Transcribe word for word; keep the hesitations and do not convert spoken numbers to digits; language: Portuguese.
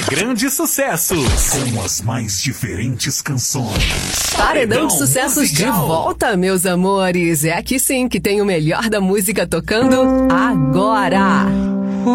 grandes sucessos. Com as mais diferentes canções. Paredão de sucessos musical. De volta, meus amores. É aqui sim que tem o melhor da música tocando agora.